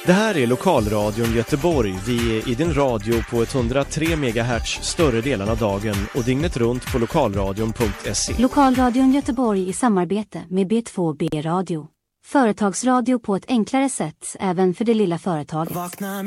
Det här är Lokalradion Göteborg. Vi är i din radio på 103 MHz större delen av dagen och dygnet runt på lokalradion.se. Lokalradion Göteborg i samarbete med B2B Radio. Företagsradio på ett enklare sätt även för det lilla företaget.